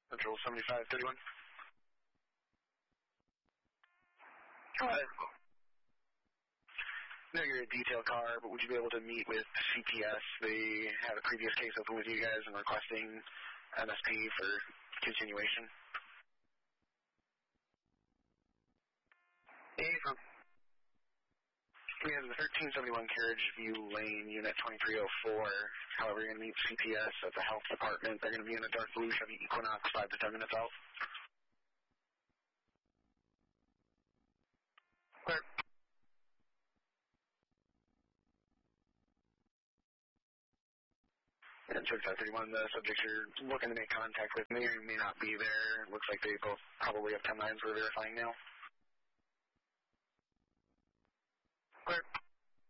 Central 7531. Go ahead. I know you're a detail car, but would you be able to meet with CPS? They have a previous case open with you guys and requesting MSP for continuation. Ethan. We have the 1371 Carriage View Lane, Unit 2304. However, you're going to meet CPS at the Health Department. They're going to be in a dark blue Chevy Equinox 5 to 10 minutes out. Clear. And 3531, the subjects you're looking to make contact with may or may not be there. It looks like they both probably have 10 lines we're verifying now. Clear.